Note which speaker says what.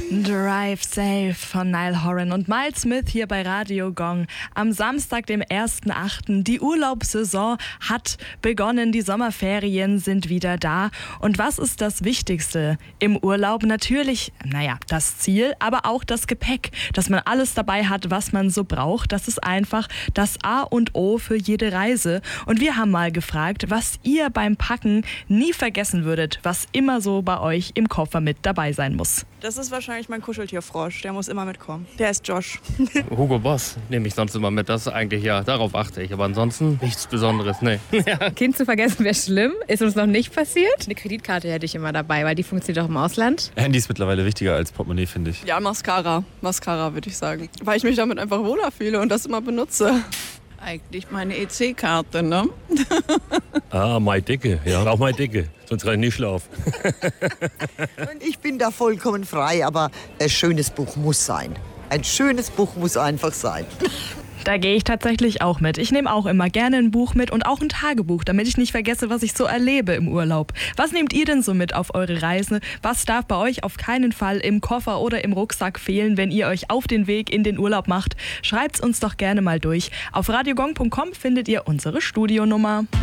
Speaker 1: Drive Safe von Niall Horan und Miles Smith hier bei Radio Gong. Am Samstag, dem 1.8. Die Urlaubssaison hat begonnen, die Sommerferien sind wieder da. Und was ist das Wichtigste im Urlaub? Natürlich, das Ziel, aber auch das Gepäck, dass man alles dabei hat, was man so braucht. Das ist einfach das A und O für jede Reise. Und wir haben mal gefragt, was ihr beim Packen nie vergessen würdet, was immer so bei euch im Koffer mit dabei sein muss.
Speaker 2: Das ist wahrscheinlich mein Kuscheltier-Frosch, der muss immer mitkommen. Der ist Josh.
Speaker 3: Hugo Boss nehme ich sonst immer mit, das ist eigentlich, darauf achte ich. Aber ansonsten nichts Besonderes, nee.
Speaker 4: Kind zu vergessen wäre schlimm, ist uns noch nicht passiert. Eine Kreditkarte hätte ich immer dabei, weil die funktioniert auch im Ausland.
Speaker 5: Handy ist mittlerweile wichtiger als Portemonnaie, finde ich.
Speaker 2: Ja, Mascara würde ich sagen. Weil ich mich damit einfach wohler fühle und das immer benutze.
Speaker 6: Eigentlich meine EC-Karte, ne?
Speaker 7: Meine Decke, auch meine Decke, sonst kann ich nicht schlafen.
Speaker 8: Ich bin da vollkommen frei, aber ein schönes Buch muss sein. Ein schönes Buch muss einfach sein.
Speaker 1: Da gehe ich tatsächlich auch mit. Ich nehme auch immer gerne ein Buch mit und auch ein Tagebuch, damit ich nicht vergesse, was ich so erlebe im Urlaub. Was nehmt ihr denn so mit auf eure Reise? Was darf bei euch auf keinen Fall im Koffer oder im Rucksack fehlen, wenn ihr euch auf den Weg in den Urlaub macht? Schreibt's uns doch gerne mal durch. Auf radiogong.com findet ihr unsere Studionummer.